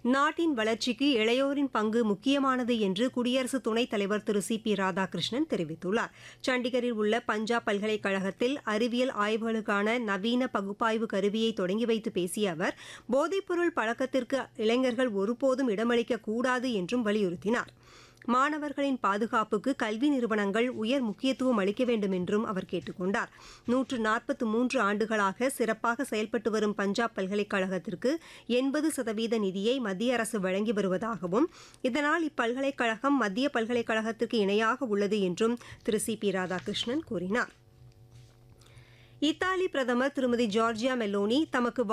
நாட்டின் வளர்ச்சிக்கு இளையோரின் பங்கு முக்கியமானது என்று குடியரசு துணைத் தலைவர் திரு சி பி ராதாகிருஷ்ணன் தெரிவித்துள்ளார். சண்டிகரில் உள்ள பஞ்சாப் பல்கலைக்கழகத்தில் அறிவியல் ஆய்வுகளுக்கான நவீன பகுப்பாய்வு கருவியை தொடங்கி வைத்து பேசிய அவர், போதைப்பொருள் பழக்கத்திற்கு இளைஞர்கள் ஒருபோதும் இடமளிக்கக்கூடாது என்றும் வலியுறுத்தினார். மாணவர்களின் பாதுகாப்புக்கு கல்வி நிறுவனங்கள் உயர் முக்கியத்துவம் அளிக்க வேண்டும் என்றும் அவர் கேட்டுக் கொண்டார். 143 ஆண்டுகளாக சிறப்பாக செயல்பட்டு வரும் பஞ்சாப் பல்கலைக்கழகத்திற்கு 80% நிதியை மத்திய அரசு வழங்கி வருவதாகவும், இதனால் இப்பல்கலைக்கழகம் மத்திய பல்கலைக்கழகத்திற்கு இணையாக உள்ளது என்றும் திரு சி பி ராதாகிருஷ்ணன் கூறினார். இத்தாலி பிரதமர் திருமதி ஜார்ஜியா மெலோனி தமக்கு